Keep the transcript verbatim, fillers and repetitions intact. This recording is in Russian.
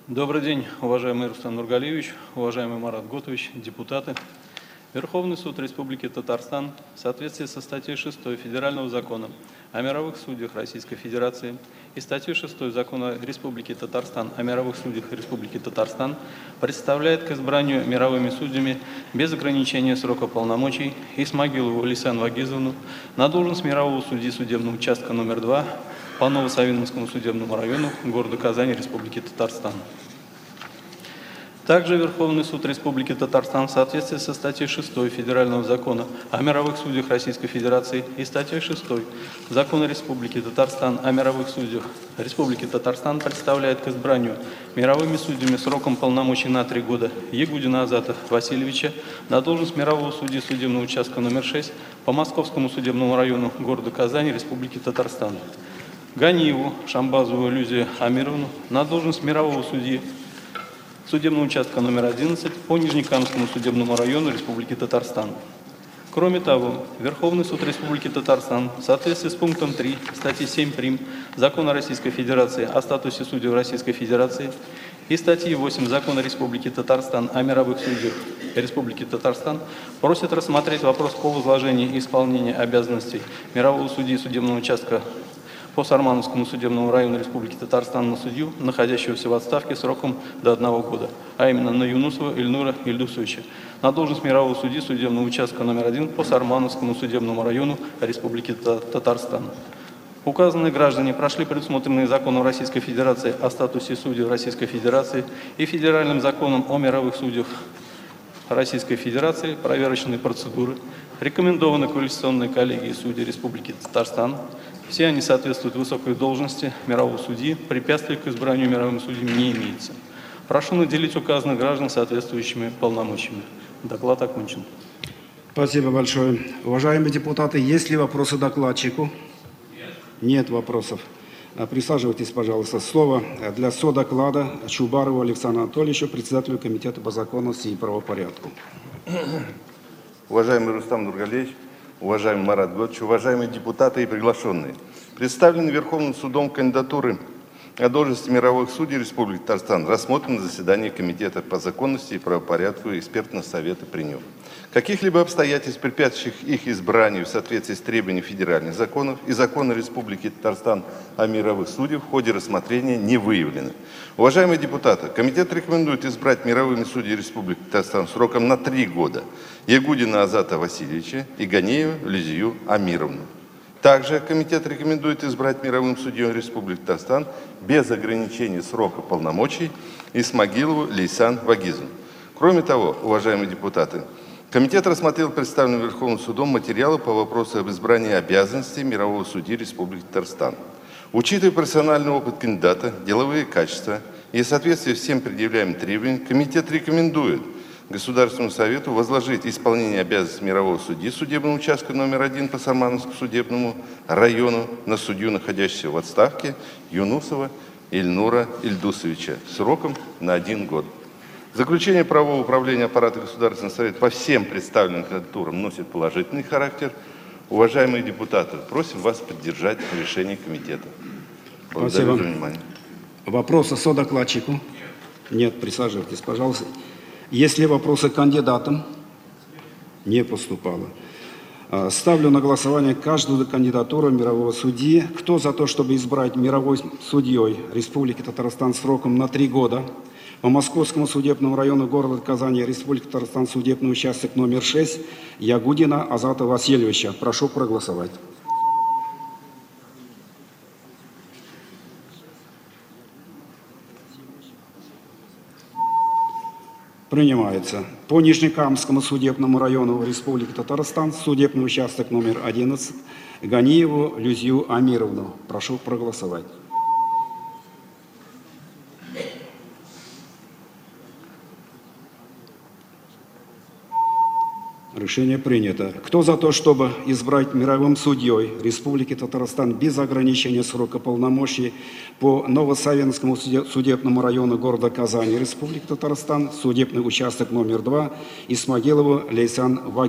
Добрый день, уважаемый Рустам Нургалиевич, уважаемый Марат Готович, депутаты. Верховный суд Республики Татарстан в соответствии со статьей шестой Федерального закона о мировых судьях Российской Федерации и статьей шестой Закона Республики Татарстан о мировых судьях Республики Татарстан представляет к избранию мировыми судьями без ограничения срока полномочий Исмагилову Лейсан Вагизовну на должность мирового судьи судебного участка номер два по Новосавинскому судебному району города Казани, Республики Татарстан. Также Верховный суд Республики Татарстан в соответствии со статьей шестой Федерального закона о мировых судьях Российской Федерации и статьей шестой Закона Республики Татарстан о мировых судьях Республики Татарстан представляет к избранию мировыми судьями сроком полномочий на три года Ягудина Азата Васильевича на должность мирового судьи судебного участка номер шесть по Московскому судебному району города Казани, Республики Татарстан. Ганиеву Шамбазову Люзию Амировну на должность мирового судьи судебного участка номер одиннадцать по Нижнекамскому судебному району Республики Татарстан. Кроме того, Верховный суд Республики Татарстан в соответствии с пунктом три статьи семь прим. Закона Российской Федерации о статусе судей Российской Федерации и статьи восемь Закона Республики Татарстан о мировых судьях Республики Татарстан просит рассмотреть вопрос по возложению исполнения обязанностей мирового судьи судебного участка по Сармановскому судебному району Республики Татарстан на судью, находящегося в отставке сроком до одного года, а именно на Юнусова Ильнура Ильдусовича, на должность мирового судьи судебного участка номер один по Сармановскому судебному району Республики Татарстан. Указанные граждане прошли предусмотренные законом Российской Федерации о статусе судей Российской Федерации и федеральным законом о мировых судьях Российской Федерации проверочные процедуры, рекомендованы квалификационной коллегией судей Республики Татарстан. Все они соответствуют высокой должности мирового судьи, препятствий к избранию мировым судьями не имеется. Прошу наделить указанных граждан соответствующими полномочиями. Доклад окончен. Спасибо большое. Уважаемые депутаты, есть ли вопросы докладчику? Нет. Нет вопросов. Присаживайтесь, пожалуйста. Слово для содоклада Чубарову Александру Анатольевичу, председателю Комитета по законности и правопорядку. Уважаемый Рустам Нургалиевич, уважаемый Марат Готович, уважаемые депутаты и приглашенные. Представлены Верховным судом кандидатуры о должности мировых судей Республики Татарстан рассмотрены на заседании Комитета по законности и правопорядку и экспертного совета при нем. Каких-либо обстоятельств, препятствующих их избранию в соответствии с требованиями федеральных законов и закона Республики Татарстан о мировых судьях в ходе рассмотрения не выявлено. Уважаемые депутаты, комитет рекомендует избрать мировыми судьями Республики Татарстан сроком на три года Ягудина Азата Васильевича и Ганиеву Люзию Амировну. Также комитет рекомендует избрать мировым судьей Республики Татарстан без ограничения срока полномочий Исмагилову Лейсан Вагизовну. Кроме того, уважаемые депутаты, комитет рассмотрел представленные Верховным судом материалы по вопросу об избрании обязанностей мирового судьи Республики Татарстан. Учитывая профессиональный опыт кандидата, деловые качества и в соответствии с всем предъявляемым требованиям, комитет рекомендует Государственному совету возложить исполнение обязанностей мирового судьи судебного участка номер один по Сармановскому судебному району на судью, находящегося в отставке, Юнусова Ильнура Ильдусовича сроком на один год. Заключение правового управления аппарата Государственного совета по всем представленным кандидатурам носит положительный характер. Уважаемые депутаты, просим вас поддержать решение комитета. Благодарю Спасибо за внимание. Вопросы содокладчику? Нет, присаживайтесь, пожалуйста. Есть ли вопросы к кандидатам? Не поступало. Ставлю на голосование каждую кандидатуру мирового судьи. Кто за то, чтобы избрать мировой судьей Республики Татарстан сроком на три года по Московскому судебному району города Казани, Республики Татарстан, судебный участок номер шесть, Ягудина Азата Васильевича? Прошу проголосовать. Принимается. По Нижнекамскому судебному району Республики Татарстан, судебный участок номер одиннадцать, Ганиеву Люзию Амировну. Прошу проголосовать. Решение принято. Кто за то, чтобы избрать мировым судьей Республики Татарстан без ограничения срока полномочий по Новосавинскому судебному району города Казани, Республики Татарстан, судебный участок номер два, Исмагилову Лейсан Вагизовну?